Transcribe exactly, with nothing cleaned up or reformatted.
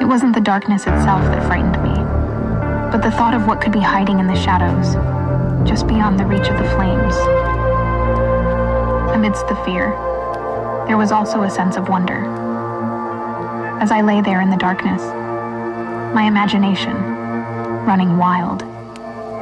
wasn't the darkness itself that frightened me, but the thought of what could be hiding in the shadows, just beyond the reach of the flames. Amidst the fear, there was also a sense of wonder. As I lay there in the darkness, my imagination, running wild,